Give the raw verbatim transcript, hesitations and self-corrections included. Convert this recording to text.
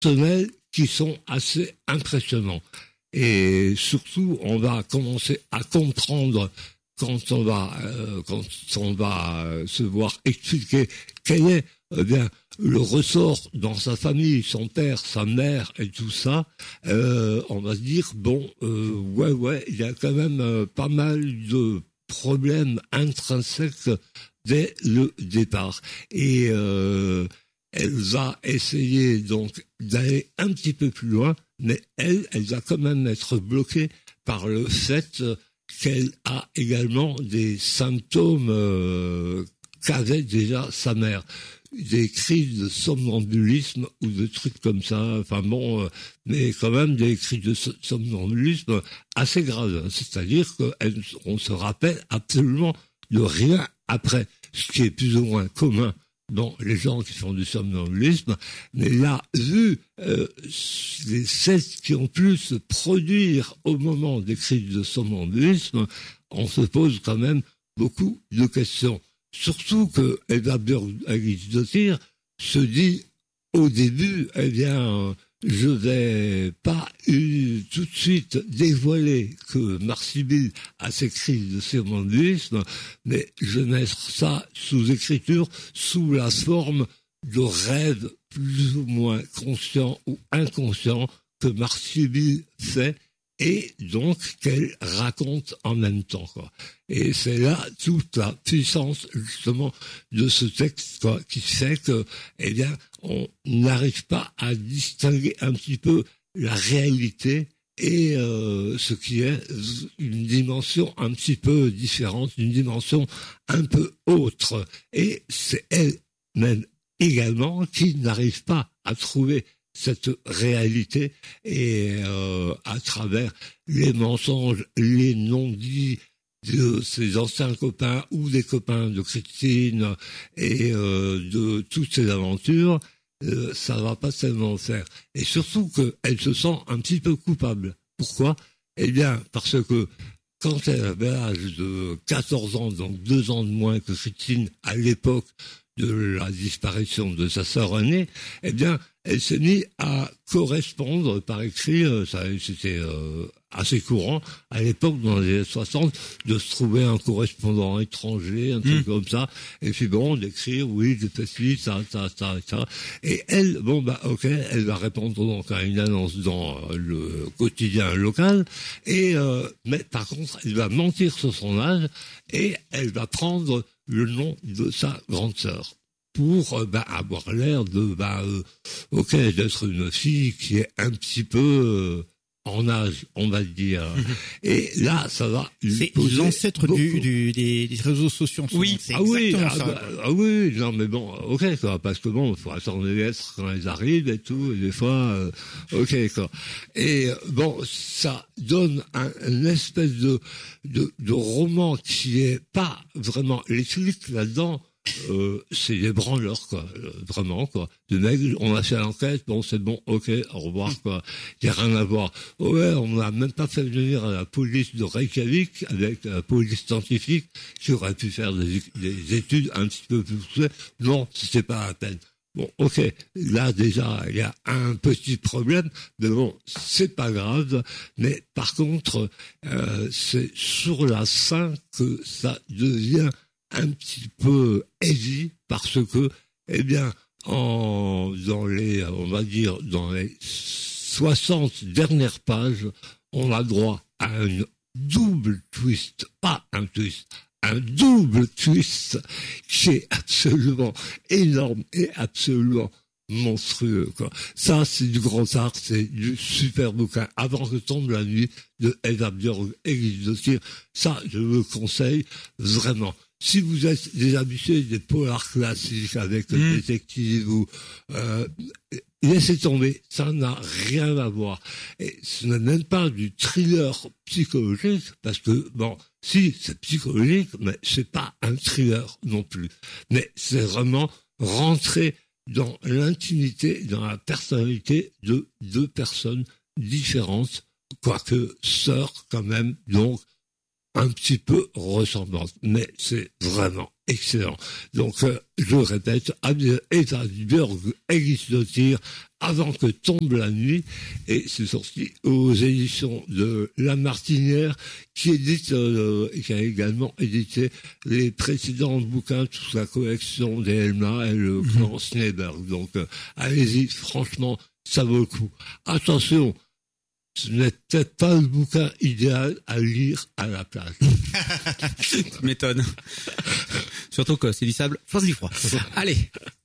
personnels qui sont assez impressionnants. Et surtout, on va commencer à comprendre quand on va euh, quand on va euh, se voir expliquer quel est eh bien le ressort dans sa famille, son père, sa mère et tout ça, euh, on va se dire bon euh, ouais ouais il y a quand même euh, pas mal de problèmes intrinsèques dès le départ. Et euh, elle va essayer donc d'aller un petit peu plus loin, mais elle, elle va quand même être bloquée par le fait qu'elle a également des symptômes euh, qu'avait déjà sa mère. Des crises de somnambulisme ou de trucs comme ça, enfin bon, euh, mais quand même des crises de somnambulisme assez graves. C'est-à-dire qu'on se rappelle absolument de rien après, ce qui est plus ou moins commun dans les gens qui font du somnambulisme. Mais là, vu euh, les celles qui ont pu se produire au moment des crises de somnambulisme, on se pose quand même beaucoup de questions. Surtout que Edda Björk-Eidsdottir se dit au début, eh bien, je vais pas eu, tout de suite dévoiler que Marsibil a ses crises de somnambulisme, mais je vais mettre ça sous écriture, sous la forme de rêves plus ou moins conscients ou inconscients que Marsibil fait, et donc qu'elle raconte en même temps, quoi. Et c'est là toute la puissance justement de ce texte, quoi, qui fait que, eh bien, on n'arrive pas à distinguer un petit peu la réalité et euh, ce qui est une dimension un petit peu différente, une dimension un peu autre. Et c'est elle-même également qui n'arrive pas à trouver cette réalité, et euh, à travers les mensonges, les non-dits de ses anciens copains ou des copains de Christine et euh, de toutes ces aventures, euh, ça va pas tellement faire. Et surtout qu'elle se sent un petit peu coupable. Pourquoi ? Eh bien, parce que quand elle avait l'âge de quatorze ans, donc deux ans de moins que Christine à l'époque de la disparition de sa sœur aînée, eh bien, elle s'est mise à correspondre par écrit. Ça, c'était euh, assez courant à l'époque, dans les années soixante, de se trouver un correspondant étranger, un truc mmh. comme ça, et puis bon, d'écrire, oui, je fais ci, ça, ça, ça, ça. Et elle, bon, bah, ok, elle va répondre donc à une annonce dans le quotidien local, et euh, mais par contre, elle va mentir sur son âge, et elle va prendre le nom de sa grande sœur pour euh, bah, avoir l'air de bah euh, ok d'être une fille qui est un petit peu euh, en âge, on va dire. Et là, ça va. C'est l'ancêtre du, du, des, des réseaux sociaux. Oui, c'est ah oui, exactement ah, ça. bah, ah oui, non mais bon, ok quoi, parce que bon, il faut attendre les lettres quand elles arrivent et tout, et des fois, euh, ok quoi. Et bon, ça donne un, une espèce de, de de roman qui est pas vraiment les flics là-dedans. Euh, c'est des branleurs quoi, euh, vraiment quoi. Le mec, on a fait l'enquête, bon c'est bon, ok, au revoir quoi. Il y a rien à voir. Ouais, on n'a même pas fait venir à la police de Reykjavik avec la police scientifique qui aurait pu faire des, des études un petit peu plus poussées. Non, c'était pas la peine. Bon, ok, là déjà il y a un petit problème, mais bon, c'est pas grave. Mais par contre, euh, c'est sur la fin que ça devient un petit peu heavy, parce que, eh bien, en, dans les, on va dire, dans les soixante dernières pages, on a droit à un double twist, pas un twist, un double twist qui est absolument énorme et absolument monstrueux, quoi. Ça, c'est du grand art, c'est du super bouquin. Avant que tombe la nuit de Edda Björk-Eidsdottir. Ça, je vous conseille vraiment. Si vous êtes des habitués des polars classiques avec mmh. détective ou euh, laissez tomber, ça n'a rien à voir. Et ce n'est même pas du thriller psychologique, parce que bon, si c'est psychologique, mais c'est pas un thriller non plus. Mais c'est vraiment rentrer dans l'intimité, dans la personnalité de deux personnes différentes, quoique sœurs quand même, donc un petit peu ressemblantes. Mais c'est vraiment excellent. Donc, euh, je répète, Edinburgh Ellis-Dottir, Avant que tombe la nuit, et c'est sorti aux éditions de La Martinière, qui édite, euh, qui a également édité les précédents bouquins, toute la collection d'Elma et le clan Schneeberg. Donc, euh, allez-y, franchement, ça vaut le coup. Attention, ce n'est peut-être pas le bouquin idéal à lire à la plage. Tu m'étonnes. Surtout que c'est du sable, force du froid. Allez,